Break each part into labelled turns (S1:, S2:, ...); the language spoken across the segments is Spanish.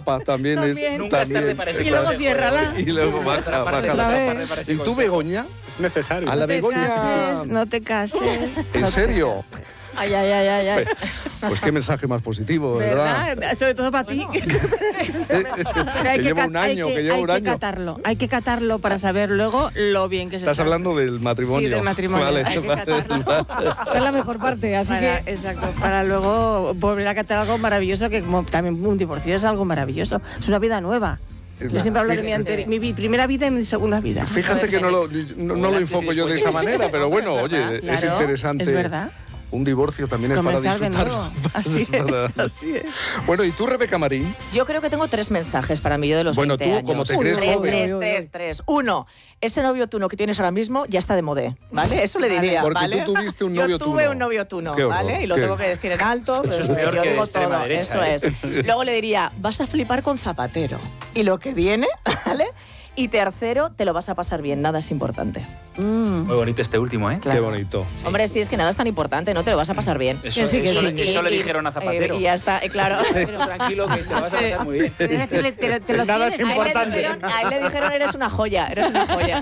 S1: tapa también es...
S2: Nunca es tarde para ese
S3: Y luego
S2: consejo,
S3: ciérrala.
S1: Y luego baja la tapa. ¿Y tú, Begoña?
S4: Es necesario.
S1: A la Begoña...
S3: No te cases.
S1: ¿En serio?
S3: Ay, ay, ay, ay, ay.
S1: Pues qué mensaje más positivo, ¿verdad?
S3: Sobre todo para ti. Pero
S1: Que lleva un año, que lleva un año.
S3: Hay que catarlo para saber luego lo bien que se
S1: Estás hablando del matrimonio.
S3: Sí, del matrimonio.
S1: Vale,
S3: Hay que
S1: vale.
S5: Esta es la mejor parte, así
S3: Para,
S5: que...
S3: exacto, para luego volver a catar algo maravilloso, que como también un divorcio es algo maravilloso. Es una vida nueva. Yo siempre hablo de mi primera vida y mi segunda vida.
S1: Fíjate que no lo enfoco yo de esa manera, pero bueno, oye, es
S3: Claro,
S1: interesante.
S3: Es verdad.
S1: Un divorcio también es para
S3: Comenzar de
S1: disfrutar.
S3: nuevo. Así es, así es.
S1: Bueno, ¿y tú, Rebeca Marín?
S2: Yo creo que tengo 3 mensajes para mí, yo de los
S1: Bueno,
S2: 20
S1: tú,
S2: años.
S1: como te crees joven.
S2: Tres. 1, ese novio tuno que tienes ahora mismo ya está de modé, ¿vale? Eso le diría,
S1: Porque
S2: ¿vale?
S1: tú tuviste un novio
S2: Yo tuve
S1: tuno.
S2: un novio tuno,
S1: Qué horror,
S2: ¿vale? Y lo
S1: qué-
S2: tengo que decir en alto, pero
S6: es peor
S2: yo
S6: que
S2: digo
S6: extrema
S2: todo,
S6: derecha,
S2: eso es. Luego le diría, vas a flipar con Zapatero. Y lo que viene, ¿vale? Y tercero, te lo vas a pasar bien, nada es importante.
S6: Muy bonito este último, ¿eh?
S1: Qué bonito.
S2: Hombre, sí, es que nada es tan importante, no te lo vas a pasar bien.
S6: Eso,
S5: Que sí, que
S6: eso,
S5: sí.
S6: eso le dijeron a Zapatero.
S2: Y ya está, claro.
S6: Pero tranquilo, que te lo vas a pasar muy bien.
S5: Te lo
S4: Nada
S5: tienes
S4: es
S5: ahí.
S4: importante.
S2: A él le dijeron, eres una joya, eres una joya.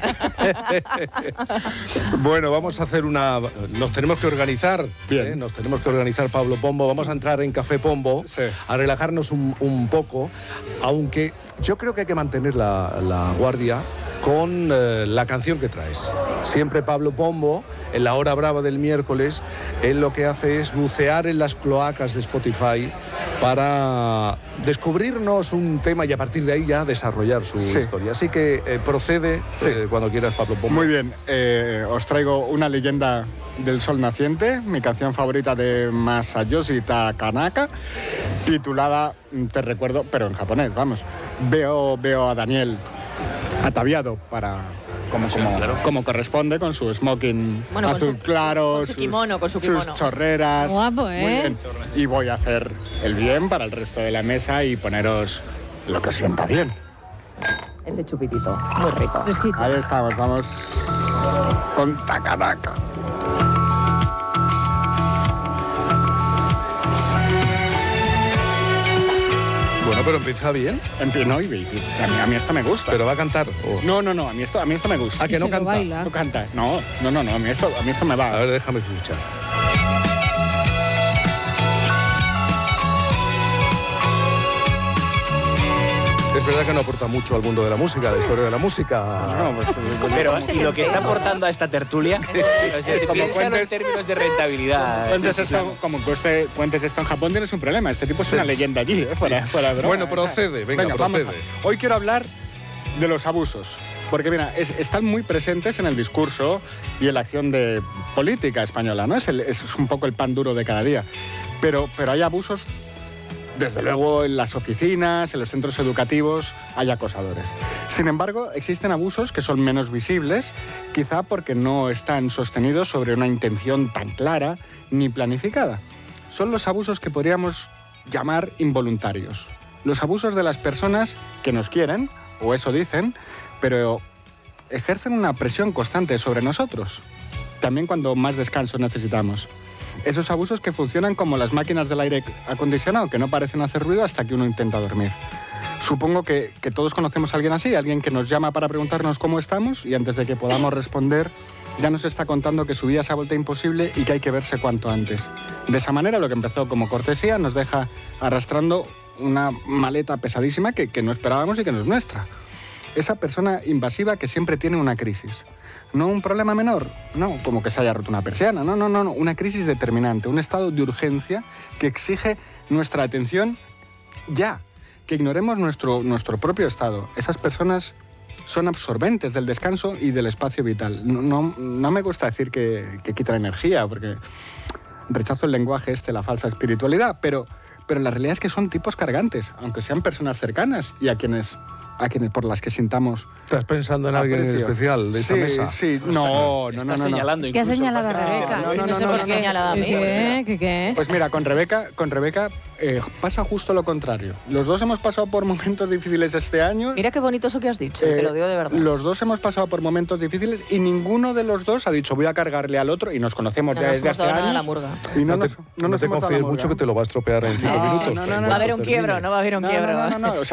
S1: Bueno, vamos a hacer una... Nos tenemos que organizar.
S4: Bien.
S1: Nos tenemos que organizar, Pablo Pombo. Vamos a entrar en Café Pombo
S4: Sí.
S1: a relajarnos un poco, aunque yo creo que hay que mantener la guardia con la canción que traes. Siempre Pablo Pombo, en la hora brava del miércoles, él lo que hace es bucear en las cloacas de Spotify para descubrirnos un tema y a partir de ahí ya desarrollar su
S4: Sí.
S1: historia. Así que procede
S4: Sí.
S1: cuando quieras, Pablo Pombo.
S4: Muy bien, os traigo una leyenda del sol naciente, mi canción favorita de Masayoshi Takanaka, titulada, te recuerdo, pero en japonés, vamos. Veo a Daniel ataviado para... Como corresponde, con su smoking
S2: Bueno, con
S4: azul
S2: su-
S4: claro,
S2: con su kimono, con su kimono.
S4: sus chorreras.
S5: Guapo,
S4: Muy
S5: ¿eh?
S4: bien. Y voy a hacer el bien para el resto de la mesa y poneros lo que os sienta bien.
S2: Ese chupitito, muy rico.
S5: Fresquito.
S4: Ahí estamos, vamos con Takanaka.
S1: Bueno, pero empieza bien.
S4: No, o sea, a mí esto me gusta.
S1: Pero va a cantar. ¿o?
S4: No, a mí esto me gusta.
S1: Ah, que no
S5: Se lo
S1: canta.
S5: baila.
S4: No canta. No, a mí esto me va.
S1: A ver, déjame escuchar. Es verdad que no aporta mucho al mundo de la música, a la historia de la música.
S4: No, pues,
S6: Pero, y lo que está aportando a esta tertulia, o sea,
S4: Como
S6: piénsalo en
S4: cuentes-
S6: términos de rentabilidad.
S4: como cuentes esto en Japón tienes un problema. Este tipo es una leyenda allí, fuera de broma.
S1: Bueno, procede, venga,
S4: vamos
S1: procede.
S4: Hoy quiero hablar de los abusos. Porque mira, están muy presentes en el discurso y en la acción de política española, ¿no? Es un poco el pan duro de cada día. Pero hay abusos, desde luego, en las oficinas, en los centros educativos, hay acosadores. Sin embargo, existen abusos que son menos visibles, quizá porque no están sostenidos sobre una intención tan clara ni planificada. Son los abusos que podríamos llamar involuntarios. Los abusos de las personas que nos quieren, o eso dicen, pero ejercen una presión constante sobre nosotros, también cuando más descanso necesitamos. Esos abusos que funcionan como las máquinas del aire acondicionado, que no parecen hacer ruido hasta que uno intenta dormir. Supongo que todos conocemos a alguien así, alguien que nos llama para preguntarnos cómo estamos y antes de que podamos responder ya nos está contando que su vida se ha vuelto imposible y que hay que verse cuanto antes. De esa manera, lo que empezó como cortesía nos deja arrastrando una maleta pesadísima que no esperábamos y que no es nuestra. Esa persona invasiva que siempre tiene una crisis. No un problema menor, no, como que se haya roto una persiana, no, una crisis determinante, un estado de urgencia que exige nuestra atención ya, que ignoremos nuestro propio estado. Esas personas son absorbentes del descanso y del espacio vital. No me gusta decir que quita energía, porque rechazo el lenguaje la falsa espiritualidad, pero la realidad es que son tipos cargantes, aunque sean personas cercanas y a quienes por las que sintamos.
S1: ¿Estás pensando en alguien en
S4: aprecio.
S1: especial de esa mesa?
S4: Sí,
S6: Está señalando
S3: ¿Qué ha
S6: incluso.
S3: señalado
S6: más que
S3: Rebeca?
S6: nada.
S3: Sí,
S2: no sé por qué señalado a mí.
S5: ¿Qué?
S4: Pues mira, con Rebeca pasa justo lo contrario. Los dos hemos pasado por momentos difíciles este año.
S2: Mira qué bonito eso que has dicho, te lo digo de verdad.
S4: Los dos hemos pasado por momentos difíciles y ninguno de los dos ha dicho voy a cargarle al otro y nos conocemos
S2: No
S4: ya
S2: nos
S4: desde
S2: hemos
S4: hace
S2: dado nada a la
S4: años.
S2: murga.
S4: Y no
S1: te
S4: nos hemos dado
S1: confíes
S4: la
S1: mucho
S4: murga.
S1: que te lo va a estropear en 5
S4: No,
S1: minutos.
S4: no,
S1: que
S4: no,
S1: en
S4: no.
S2: Va a haber
S1: cuanto
S2: un quiebro,
S1: termine.
S2: no va a haber un quiebro.
S4: No. O